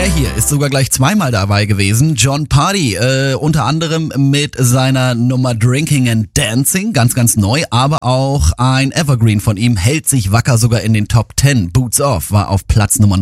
hier ist sogar gleich zweimal dabei gewesen. Jon Pardi, unter anderem mit seiner Nummer Drinking and Dancing, ganz, ganz neu, aber auch ein Evergreen von ihm, hält sich wacker sogar in den Top 10. Boots Off war auf Platz Nummer